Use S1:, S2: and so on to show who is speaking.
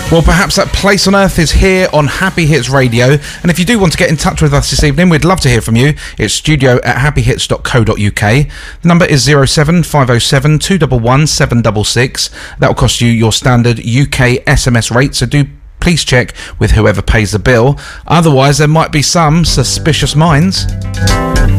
S1: Well, perhaps that place on earth is here on Happy Hits Radio. And if you do want to get in touch with us this evening, we'd love to hear from you. It's studio@happyhits.co.uk. The number is 07507 211 766. That will cost you your standard UK SMS rate, so do please check with whoever pays the bill. Otherwise, there might be some suspicious minds.